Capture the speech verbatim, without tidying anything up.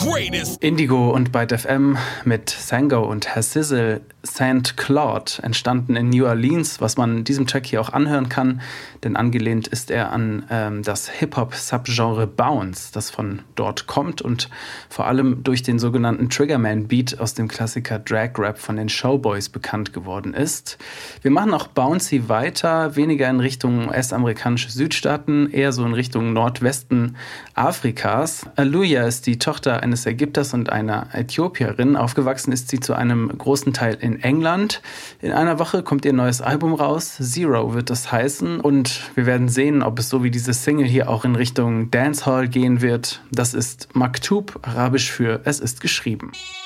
greatest. Indigo und Byte F M mit Sango und Herr Sizzle, Saint Claude, entstanden in New Orleans, was man diesem Track hier auch anhören kann, denn angelehnt ist er an ähm, das Hip-Hop-Subgenre Bounce, das von dort kommt und vor allem durch den sogenannten Triggerman-Beat aus dem Klassiker Drag Rap von den Showboys bekannt geworden ist. Wir machen auch Bouncy weiter, weniger in Richtung US-amerikanische Südstaaten, eher so in Richtung Nordwesten Afrikas. Aluya ist die Tochter eines Ägypters und einer Äthiopierin. Aufgewachsen ist sie zu einem großen Teil in England. In einer Woche kommt ihr neues Album raus. Zero wird das heißen. Und wir werden sehen, ob es so wie diese Single hier auch in Richtung Dancehall gehen wird. Das ist Maktub, arabisch für Es ist geschrieben.